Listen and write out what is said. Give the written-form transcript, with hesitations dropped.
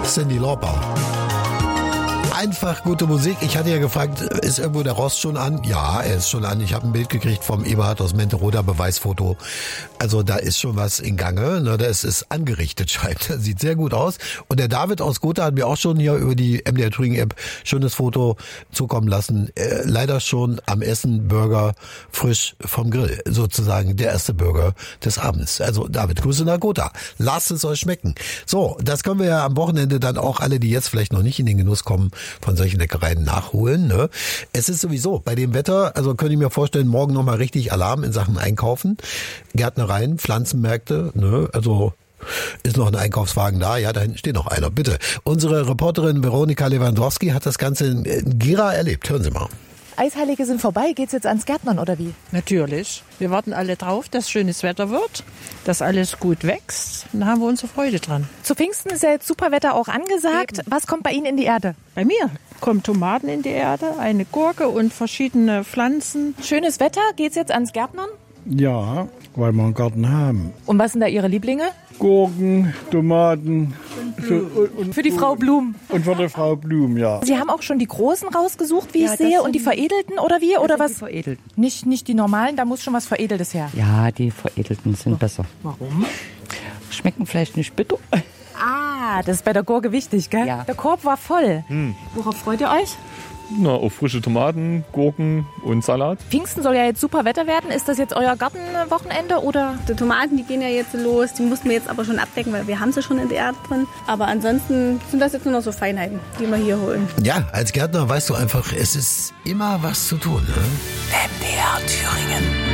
Cyndi Lauper. Einfach gute Musik. Ich hatte ja gefragt, ist irgendwo der Rost schon an? Ja, er ist schon an. Ich habe ein Bild gekriegt vom Eberhard aus Menteroda, Beweisfoto. Also da ist schon was in Gange. Ne, das ist angerichtet, scheint. Das sieht sehr gut aus. Und der David aus Gotha hat mir auch schon hier über die MDR Thüringen App schönes Foto zukommen lassen. Leider schon am Essen Burger frisch vom Grill. Sozusagen der erste Burger des Abends. Also David, Grüße nach Gotha. Lasst es euch schmecken. So, das können wir ja am Wochenende dann auch alle, die jetzt vielleicht noch nicht in den Genuss kommen, von solchen Leckereien nachholen. Ne? Es ist sowieso bei dem Wetter, also könnte ich mir vorstellen, morgen nochmal richtig Alarm in Sachen Einkaufen. Gärtnereien, Pflanzenmärkte, ne? Also ist noch ein Einkaufswagen da? Ja, da hinten steht noch einer. Bitte. Unsere Reporterin Veronika Lewandowski hat das Ganze in Gera erlebt. Hören Sie mal. Eisheilige sind vorbei. Geht's jetzt ans Gärtnern oder wie? Natürlich. Wir warten alle drauf, dass schönes Wetter wird, dass alles gut wächst. Und da haben wir unsere Freude dran. Zu Pfingsten ist ja jetzt super Wetter auch angesagt. Eben. Was kommt bei Ihnen in die Erde? Bei mir kommen Tomaten in die Erde, eine Gurke und verschiedene Pflanzen. Schönes Wetter. Geht's jetzt ans Gärtnern? Ja, weil wir einen Garten haben. Und was sind da Ihre Lieblinge? Gurken, Tomaten. Für die Frau Blum. Und für die Frau Blum, ja. Sie haben auch schon die großen rausgesucht, wie ich sehe, und die veredelten, oder wie? Oder was? Die veredelten. Nicht die normalen, da muss schon was Veredeltes her. Ja, die veredelten sind besser. Warum? Schmecken vielleicht nicht bitter. Ah, das ist bei der Gurke wichtig, gell? Ja. Der Korb war voll. Worauf freut ihr euch? Na, auf frische Tomaten, Gurken und Salat. Pfingsten soll ja jetzt super Wetter werden. Ist das jetzt euer Gartenwochenende oder? Die Tomaten, die gehen ja jetzt los. Die mussten wir jetzt aber schon abdecken, weil wir haben sie schon in der Erde drin. Aber ansonsten sind das jetzt nur noch so Feinheiten, die wir hier holen. Ja, als Gärtner weißt du einfach, es ist immer was zu tun. Ne? MDR Thüringen.